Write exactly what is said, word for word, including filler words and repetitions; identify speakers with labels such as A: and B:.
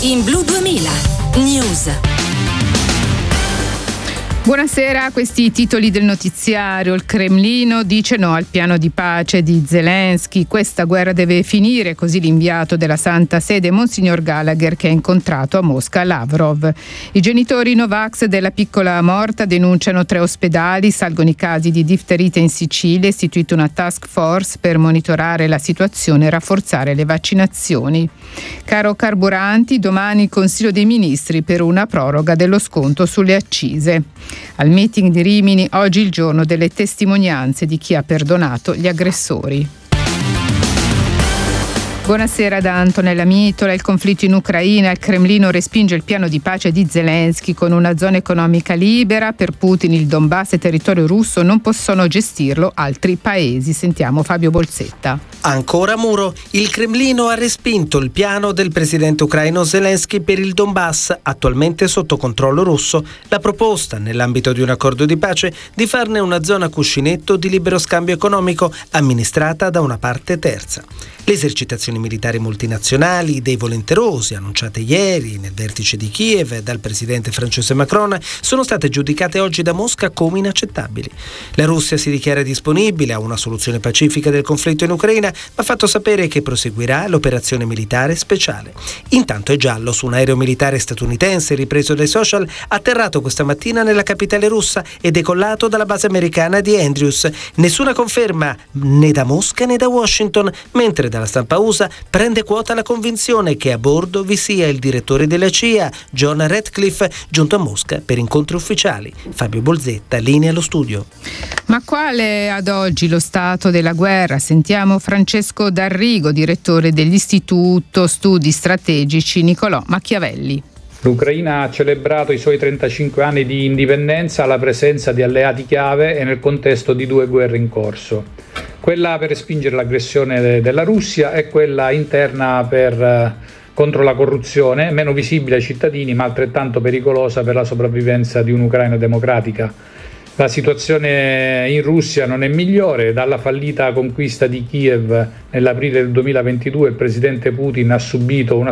A: in Blu duemila News.
B: Buonasera, questi i titoli del notiziario. Il Cremlino dice no al piano di pace di Zelensky. Questa guerra deve finire, così l'inviato della Santa Sede Monsignor Gallagher, che ha incontrato a Mosca Lavrov. I genitori Novax della piccola morta denunciano tre ospedali, salgono i casi di difterite in Sicilia, istituita una task force per monitorare la situazione e rafforzare le vaccinazioni. Caro carburanti, domani Consiglio dei Ministri per una proroga dello sconto sulle accise. Al meeting di Rimini oggi il giorno delle testimonianze di chi ha perdonato gli aggressori. Buonasera da Antonella Mitola. Il conflitto in Ucraina, il Cremlino respinge il piano di pace di Zelensky con una zona economica libera. Per Putin il Donbass è territorio russo, non possono gestirlo altri paesi. Sentiamo Fabio Bolzetta.
C: Ancora muro. Il Cremlino ha respinto il piano del presidente ucraino Zelensky per il Donbass, attualmente sotto controllo russo. La proposta, nell'ambito di un accordo di pace, di farne una zona cuscinetto di libero scambio economico amministrata da una parte terza. Le esercitazioni militari multinazionali dei volenterosi, annunciate ieri nel vertice di Kiev dal presidente francese Macron, sono state giudicate oggi da Mosca come inaccettabili. La Russia si dichiara disponibile a una soluzione pacifica del conflitto in Ucraina, ma ha fatto sapere che proseguirà l'operazione militare speciale. Intanto è giallo su un aereo militare statunitense ripreso dai social, atterrato questa mattina nella capitale russa e decollato dalla base americana di Andrews. Nessuna conferma né da Mosca né da Washington, mentre dalla stampa U S A prende quota la convinzione che a bordo vi sia il direttore della C I A, John Ratcliffe, giunto a Mosca per incontri ufficiali. Fabio Bolzetta, linea allo studio.
B: Ma quale ad oggi lo stato della guerra? Sentiamo Francesco D'Arrigo, direttore dell'Istituto Studi Strategici Niccolò Machiavelli.
D: L'Ucraina ha celebrato i suoi trentacinque anni di indipendenza alla presenza di alleati chiave e nel contesto di due guerre in corso. Quella per respingere l'aggressione della Russia e quella interna per, contro la corruzione, meno visibile ai cittadini ma altrettanto pericolosa per la sopravvivenza di un'Ucraina democratica. La situazione in Russia non è migliore. Dalla fallita conquista di Kiev nell'aprile del duemilaventidue il presidente Putin ha subito una